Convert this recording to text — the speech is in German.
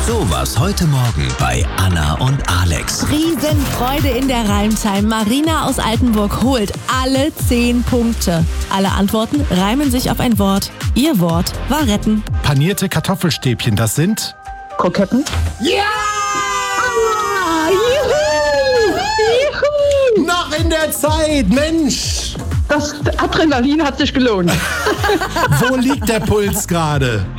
Sowas heute Morgen bei Anna und Alex. Riesenfreude in der Reimtime. Marina aus Altenburg holt alle 10 Punkte. Alle Antworten reimen sich auf ein Wort. Ihr Wort war retten. Panierte Kartoffelstäbchen, das sind... Kroketten. Ja! Juhu! Noch in der Zeit, Mensch! Das Adrenalin hat sich gelohnt. Wo liegt der Puls gerade?